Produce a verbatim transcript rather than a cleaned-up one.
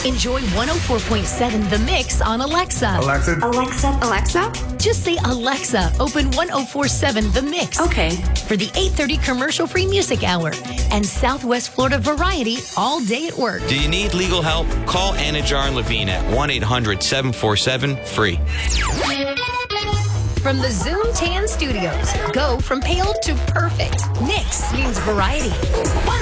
Enjoy one oh four point seven The Mix on Alexa. Alexa. Alexa. Alexa. Just say Alexa, open one oh four point seven The Mix. Okay. For the eight thirty commercial-free music hour and Southwest Florida variety all day at work. Do you need legal help? Call Anajar and Levine at one eight hundred seven four seven free. From the Zoom Tan Studios, go from pale to perfect. Mix means variety.